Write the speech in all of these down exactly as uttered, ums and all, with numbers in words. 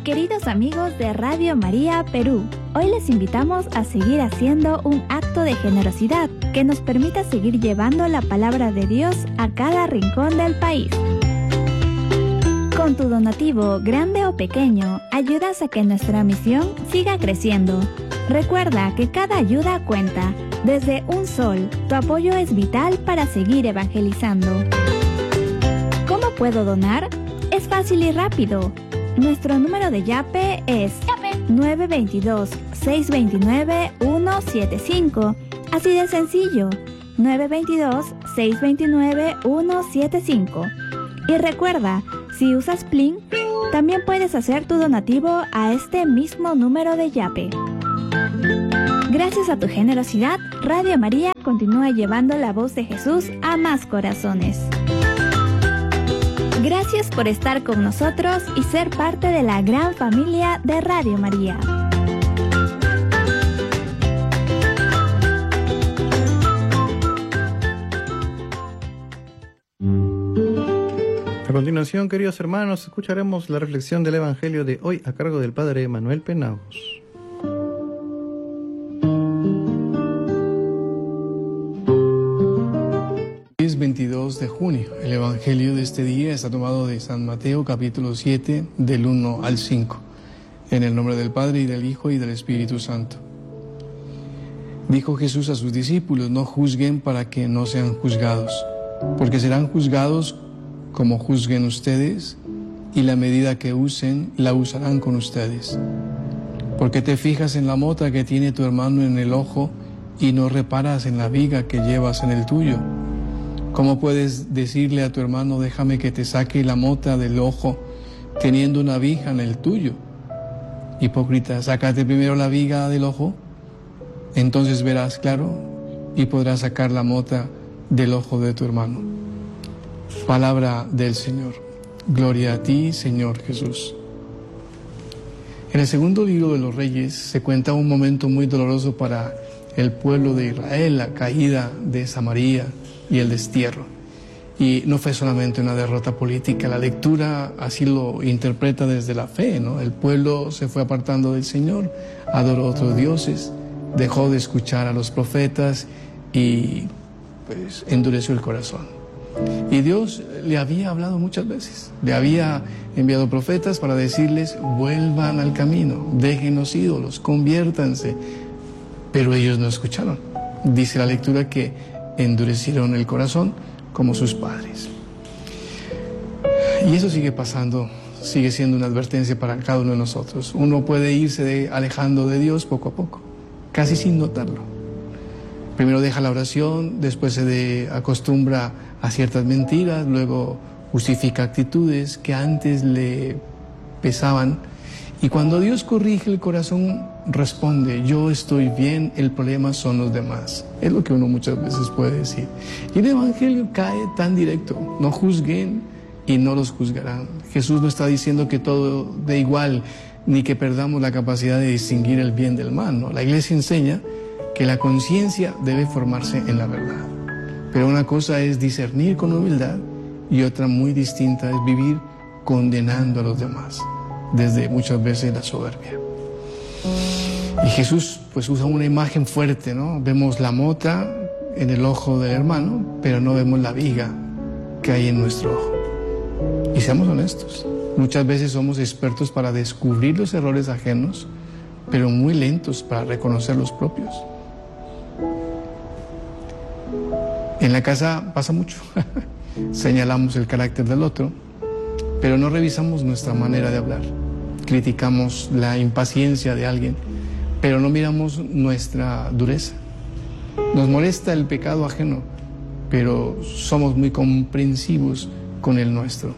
Queridos amigos de Radio María Perú, hoy les invitamos a seguir haciendo un acto de generosidad que nos permita seguir llevando la palabra de Dios a cada rincón del país. Con tu donativo, grande o pequeño, ayudas a que nuestra misión siga creciendo. Recuerda que cada ayuda cuenta. Desde un sol, tu apoyo es vital para seguir evangelizando. ¿Cómo puedo donar? Es fácil y rápido. Nuestro número de Yape es nueve dos dos, seis dos nueve, uno siete cinco. Así de sencillo, nueve dos dos, seis dos nueve, uno siete cinco. Y recuerda, si usas Plin, también puedes hacer tu donativo a este mismo número de Yape. Gracias a tu generosidad, Radio María continúa llevando la voz de Jesús a más corazones. Gracias por estar con nosotros y ser parte de la gran familia de Radio María. A continuación, queridos hermanos, escucharemos la reflexión del Evangelio de hoy a cargo del Padre Manuel Penagos. Es veintidós de junio. El Evangelio de este día está tomado de San Mateo, capítulo siete, del uno al cinco. En el nombre del Padre, y del Hijo, y del Espíritu Santo. Dijo Jesús a sus discípulos: no juzguen para que no sean juzgados, porque serán juzgados como juzguen ustedes, y la medida que usen, la usarán con ustedes. Porque te fijas en la mota que tiene tu hermano en el ojo, y no reparas en la viga que llevas en el tuyo. ¿Cómo puedes decirle a tu hermano: déjame que te saque la mota del ojo, teniendo una viga en el tuyo? Hipócrita, sácate primero la viga del ojo, entonces verás claro y podrás sacar la mota del ojo de tu hermano. Palabra del Señor. Gloria a ti, Señor Jesús. En el segundo libro de los Reyes se cuenta un momento muy doloroso para el pueblo de Israel, la caída de Samaria y el destierro. Y no fue solamente una derrota política, la lectura así lo interpreta desde la fe, ¿no? El pueblo se fue apartando del Señor, adoró a otros dioses, dejó de escuchar a los profetas y pues endureció el corazón. Y Dios le había hablado muchas veces, le había enviado profetas para decirles: vuelvan al camino, dejen los ídolos, conviértanse. Pero ellos no escucharon. Dice la lectura que endurecieron el corazón como sus padres. Y eso sigue pasando, sigue siendo una advertencia para cada uno de nosotros. Uno puede irse de, alejando de Dios poco a poco, casi sin notarlo. Primero deja la oración, después se de, acostumbra a ciertas mentiras, luego justifica actitudes que antes le pesaban. Y cuando Dios corrige el corazón, responde: yo estoy bien, el problema son los demás. Es lo que uno muchas veces puede decir. Y el Evangelio cae tan directo: no juzguen y no los juzgarán. Jesús no está diciendo que todo de igual, ni que perdamos la capacidad de distinguir el bien del mal, ¿no? La Iglesia enseña que la conciencia debe formarse en la verdad. Pero una cosa es discernir con humildad y otra muy distinta es vivir condenando a los demás, desde muchas veces la soberbia. Y Jesús pues usa una imagen fuerte, ¿no? Vemos la mota en el ojo del hermano, pero no vemos la viga que hay en nuestro ojo. Y seamos honestos, muchas veces somos expertos para descubrir los errores ajenos, pero muy lentos para reconocer los propios. En la casa pasa mucho. Señalamos el carácter del otro, pero no revisamos nuestra manera de hablar. Criticamos la impaciencia de alguien, pero no miramos nuestra dureza. Nos molesta el pecado ajeno, pero somos muy comprensivos con el nuestro.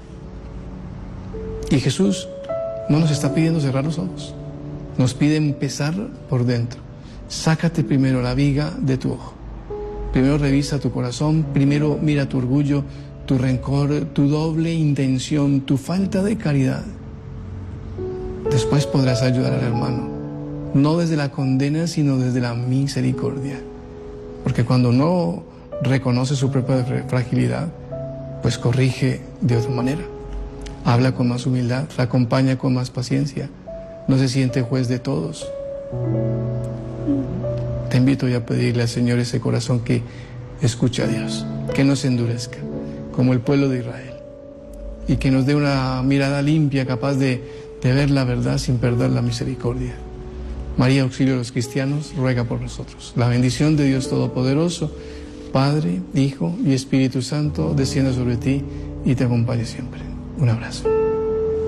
Y Jesús no nos está pidiendo cerrar los ojos, nos pide empezar por dentro. Sácate primero la viga de tu ojo. Primero revisa tu corazón, primero mira tu orgullo, tu rencor, tu doble intención, tu falta de caridad. Después podrás ayudar al hermano, no desde la condena, sino desde la misericordia. Porque cuando no reconoce su propia fragilidad, pues corrige de otra manera. Habla con más humildad, la acompaña con más paciencia, no se siente juez de todos. Te invito ya a pedirle al Señor ese corazón que escucha a Dios, que no se endurezca, como el pueblo de Israel, y que nos dé una mirada limpia, capaz de, de ver la verdad sin perder la misericordia. María, auxilio de los cristianos, ruega por nosotros. La bendición de Dios Todopoderoso, Padre, Hijo y Espíritu Santo, descienda sobre ti y te acompañe siempre. Un abrazo.